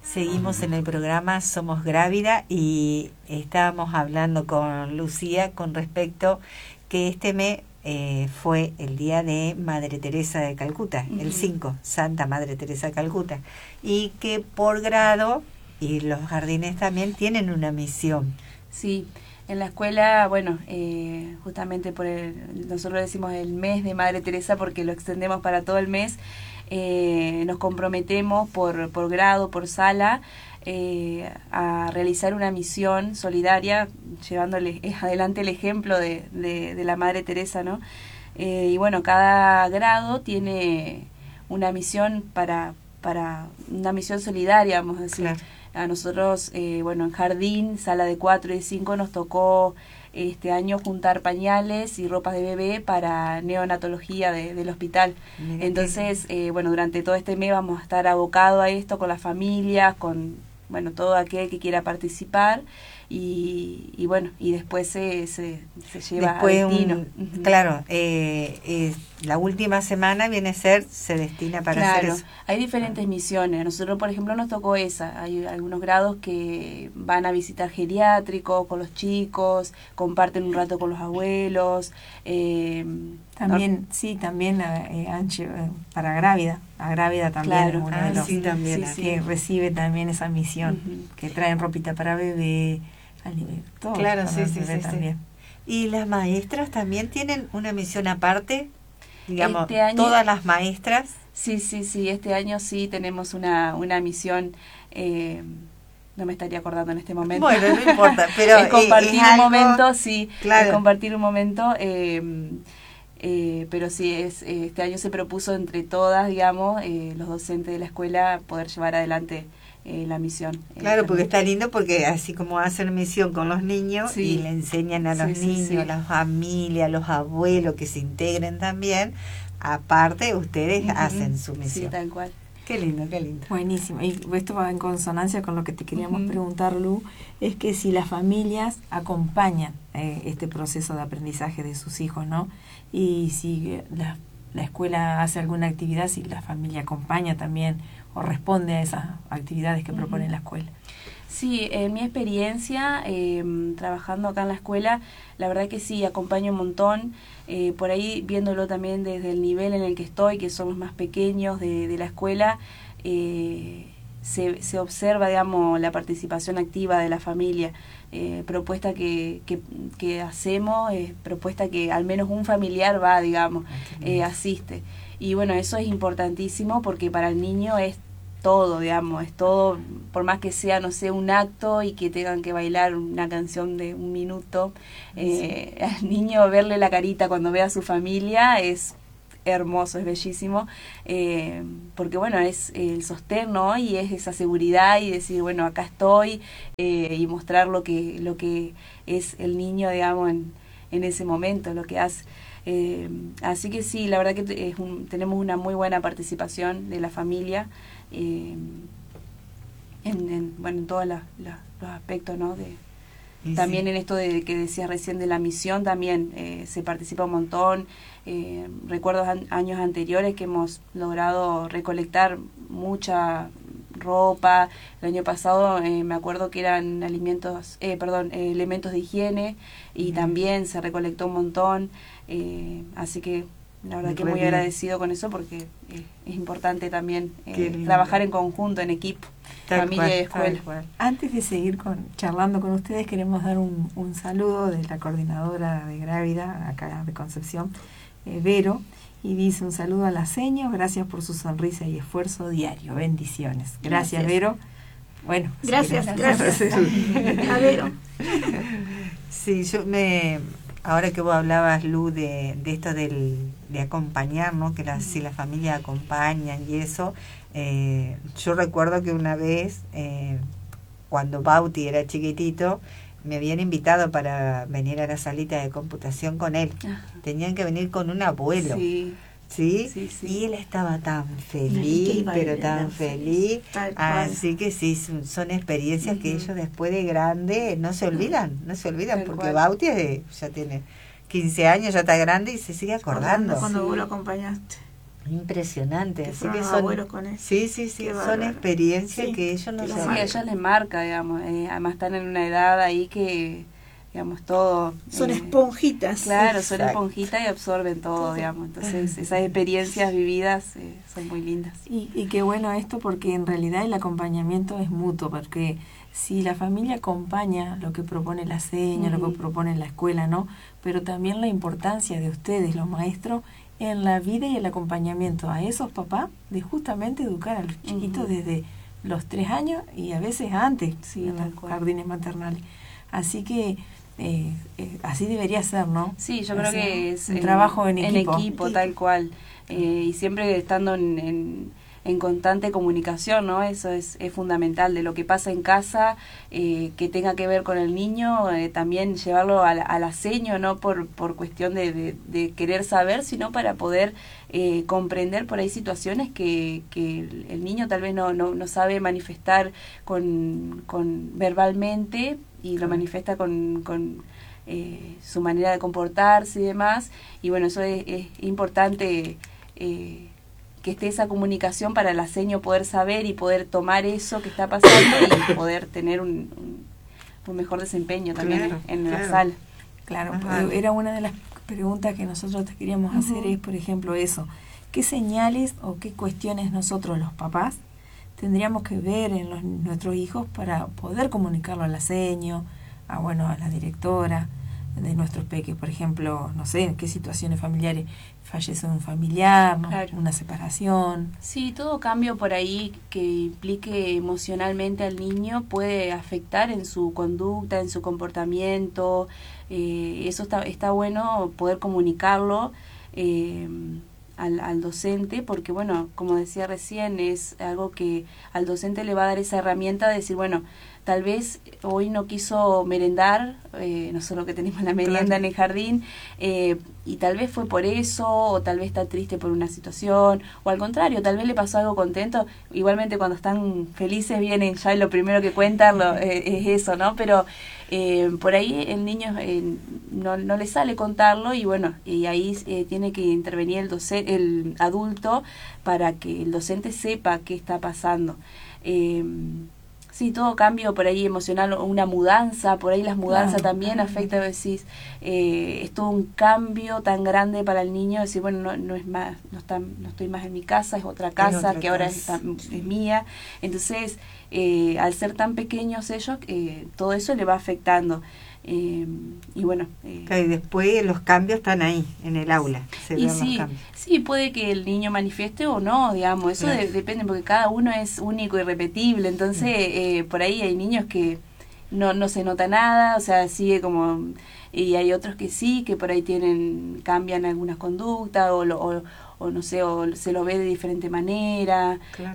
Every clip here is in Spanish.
Seguimos en el programa Somos Grávida y estábamos hablando con Lucía con respecto que este mes fue el día de Madre Teresa de Calcuta, el 5, Santa Madre Teresa de Calcuta, y que por grado, y los jardines también tienen una misión. Sí, en la escuela, bueno, justamente nosotros decimos el mes de Madre Teresa porque lo extendemos para todo el mes. Nos comprometemos por grado, por sala, a realizar una misión solidaria, llevándole adelante el ejemplo de la Madre Teresa, ¿no? Y bueno, cada grado tiene una misión para una misión solidaria, vamos a decir. Claro. A nosotros, bueno, en jardín, sala de 4 y 5, nos tocó este año juntar pañales y ropas de bebé para neonatología del hospital. Mira. Entonces, bueno, durante todo este mes vamos a estar abocados a esto con las familias, con, bueno, todo aquel que quiera participar y bueno, y después se lleva después al destino. Claro, la última semana viene a ser, se destina para hacer eso. Hay diferentes misiones. A nosotros, por ejemplo, nos tocó esa. Hay algunos grados que van a visitar geriátricos con los chicos, comparten un rato con los abuelos. También, sí, también Anche, para grávida. La grávida también. Claro, sí, también. Que recibe también esa misión, que traen ropita para bebé, todo. Claro, sí. También. ¿Y las maestras también tienen una misión aparte? Digamos, este año, todas las maestras. Sí, este año sí tenemos una misión, no me estaría acordando en este momento. Bueno, no importa, pero es compartir un momento, claro. Es compartir un momento, pero sí, este año se propuso entre todas, digamos, los docentes de la escuela poder llevar adelante la misión. Claro, porque está lindo porque así como hacen misión con los niños y le enseñan a los niños, a las familias, a los abuelos que se integren también, aparte ustedes hacen su misión. Sí, tal cual. Qué lindo, qué lindo. Buenísimo. Y esto va en consonancia con lo que te queríamos preguntar, Lu, es que si las familias acompañan este proceso de aprendizaje de sus hijos, ¿no? Y si la escuela hace alguna actividad, si la familia acompaña también o responde a esas actividades que propone la escuela. Sí, en mi experiencia, trabajando acá en la escuela, la verdad que sí, acompaño un montón. Por ahí, viéndolo también desde el nivel en el que estoy, que son los más pequeños de la escuela, se observa, digamos, la participación activa de la familia. Propuesta que hacemos, propuesta que al menos un familiar va, digamos, asiste. Y bueno, eso es importantísimo porque para el niño es todo, digamos, es todo, por más que sea, no sé, un acto y que tengan que bailar una canción de 1 minuto, al niño verle la carita cuando ve a su familia es hermoso, es bellísimo, porque bueno, es el sostén, ¿no? Y es esa seguridad y decir, bueno, acá estoy, y mostrar lo que es el niño, digamos, en ese momento, lo que hace. Así que sí, la verdad que tenemos una muy buena participación de la familia en todos los aspectos, ¿no? También en esto de que decías recién de la misión, también se participa un montón. Recuerdo años anteriores que hemos logrado recolectar mucha ropa. El año pasado me acuerdo que eran elementos de higiene y también se recolectó un montón. Así que la verdad que muy agradecido con eso porque es importante también trabajar en conjunto, en equipo, familia y escuela. Antes de seguir charlando con ustedes, queremos dar un saludo de la coordinadora de Grávida, acá de Concepción, Vero, y dice un saludo a la seño, gracias por su sonrisa y esfuerzo diario, bendiciones. Gracias. Vero. Bueno, gracias. A Vero. Sí, ahora que vos hablabas, Lu, de esto de acompañar, ¿no? Que si la familia acompañan y eso, yo recuerdo que una vez, cuando Bauti era chiquitito, me habían invitado para venir a la salita de computación con él. Tenían que venir con un abuelo. ¿Sí? Y él estaba tan feliz, pero tan feliz. Así que sí, son experiencias que ellos después de grande no se olvidan, porque Bauti ya tiene 15 años, ya está grande y se sigue acordando. Cuando vos lo acompañaste. Impresionante, Que así fueron que los son, abuelos con él. sí, Qué son bárbaro. experiencias Sí, que ellos no que lo Sí, saben. a ella les marca, digamos. Además están en una edad ahí que, digamos, todo... Son esponjitas. Claro, son Exacto. esponjitas y absorben todo, Todo. digamos. Entonces, esas experiencias vividas son muy lindas. Y qué bueno esto, porque en realidad el acompañamiento es mutuo, porque si la familia acompaña lo que propone la seña, lo que propone la escuela, ¿no? Pero también la importancia de ustedes, los maestros, en la vida y el acompañamiento a esos papás de justamente educar a los chiquitos desde los 3 años y a veces antes, Sí, en tal los cual. jardines maternales. Así que así debería ser, ¿no? Sí, yo creo que es un trabajo en equipo. equipo, tal cual. Y siempre estando en constante comunicación, ¿no? Eso es fundamental. De lo que pasa en casa, que tenga que ver con el niño, también llevarlo a la seño, no por cuestión de querer saber, sino para poder comprender por ahí situaciones que el niño tal vez no sabe manifestar con verbalmente, y lo manifiesta con su manera de comportarse y demás. Y bueno, eso es importante, que esté esa comunicación para la seño poder saber y poder tomar eso que está pasando y poder tener un mejor desempeño también en la sala. Claro, Ajá. era una de las preguntas que nosotros te queríamos hacer, es por ejemplo eso, ¿qué señales o qué cuestiones nosotros los papás tendríamos que ver en nuestros hijos para poder comunicarlo a la seño, a la directora de nuestros peques? Por ejemplo, no sé, en qué situaciones familiares fallece un familiar, ¿no? Claro. Una separación. Sí, todo cambio por ahí que implique emocionalmente al niño puede afectar en su conducta, en su comportamiento. Eso está bueno poder comunicarlo al docente, porque bueno, como decía recién, es algo que al docente le va a dar esa herramienta de decir, bueno, tal vez hoy no quiso merendar, nosotros que tenemos la merienda en el jardín, y tal vez fue por eso, o tal vez está triste por una situación, o al contrario, tal vez le pasó algo contento. Igualmente cuando están felices vienen ya lo primero que cuentan es eso, ¿no? Pero por ahí el niño no le sale contarlo, y bueno, y ahí tiene que intervenir el adulto para que el docente sepa qué está pasando. Sí, todo cambio por ahí emocional, o una mudanza, por ahí las mudanzas también afectan, decís, es todo un cambio tan grande para el niño, decir, bueno, no es más, no estoy más en mi casa, es otra casa que ahora es mía. Entonces, al ser tan pequeños ellos, todo eso le va afectando. Y bueno, Y después los cambios están ahí, en el aula. Se ven los cambios. Sí, puede que el niño manifieste o no, digamos, eso depende, porque cada uno es único y irrepetible. Entonces, por ahí hay niños que no se nota nada, o sea, sigue como... Y hay otros que sí, que por ahí cambian algunas conductas, o no sé, o se lo ve de diferente manera. Claro.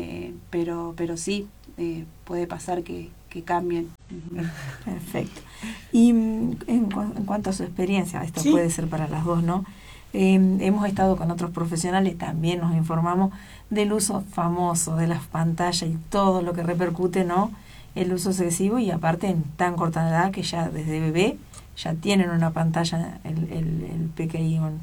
Pero sí, puede pasar que cambien. Perfecto. Y en cuanto a su experiencia, esto puede ser para las dos, ¿no? Hemos estado con otros profesionales, también nos informamos del uso famoso de las pantallas y todo lo que repercute, ¿no? El uso excesivo, y aparte en tan corta edad que ya desde bebé ya tienen una pantalla el pequeño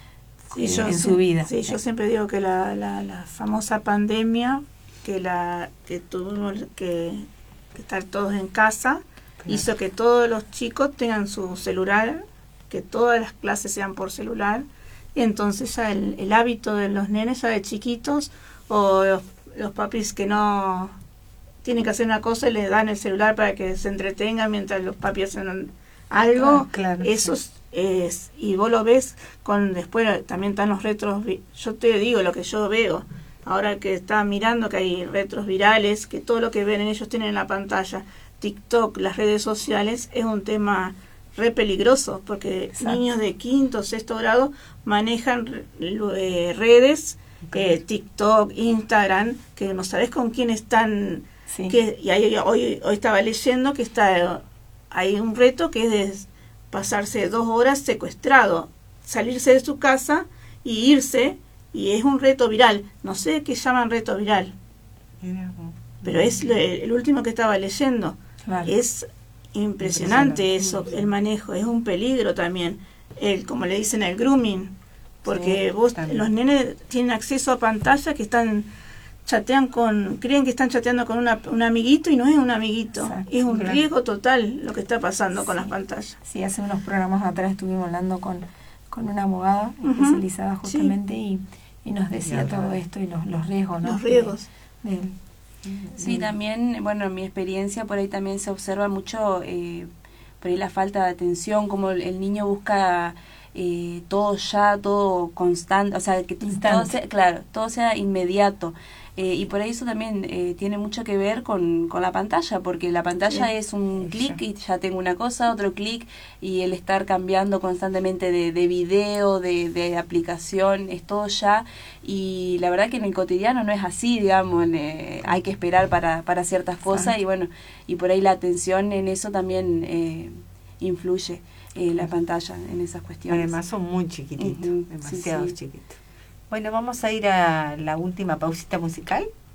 en su vida. Sí, yo siempre digo que la famosa pandemia, que tuvimos que estar todos en casa, hizo que todos los chicos tengan su celular, que todas las clases sean por celular, y entonces ya el hábito de los nenes ya de chiquitos, o los papis que no tienen que hacer una cosa y le dan el celular para que se entretengan mientras los papis hacen algo, eso es, y vos lo ves después también están los retros, yo te digo lo que yo veo, ahora que estaba mirando que hay retros virales, que todo lo que ven ellos tienen en la pantalla, TikTok, las redes sociales, es un tema re peligroso, porque niños de 5º o 6º grado manejan redes, TikTok, Instagram, que no sabes con quién están, y hoy estaba leyendo que hay un reto que es de pasarse 2 horas secuestrado, salirse de su casa y irse, y es un reto viral, no sé qué llaman reto viral, pero es el último que estaba leyendo. Es impresionante eso, el manejo, es un peligro también, como le dicen, el grooming, porque Sí, vos, también. los nenes tienen acceso a pantallas que creen que están chateando con un amiguito y no es un amiguito. Exacto, Es un claro. riesgo total lo que está pasando con las pantallas. Sí, hace unos programas atrás estuvimos hablando con una abogada Ujú, especializada sí. justamente y nos decía Claro. todo esto y los riesgos, ¿no? Los riesgos. Sí, también, bueno, en mi experiencia por ahí también se observa mucho por ahí la falta de atención, como el niño busca todo ya, todo constante, o sea, que todo Instante. sea, claro, todo sea inmediato. Y por ahí eso también tiene mucho que ver con la pantalla, porque la pantalla Sí, es un eso. clic y ya tengo una cosa, otro clic, y el estar cambiando constantemente de video, de aplicación, es todo ya, y la verdad que en el cotidiano no es así, digamos, hay que esperar para ciertas cosas, Exacto. y bueno, y por ahí la atención en eso también influye, la pantalla en esas cuestiones. Además son muy chiquititos, Ujú, demasiado sí. chiquitos. Bueno, vamos a ir a la última pausita musical.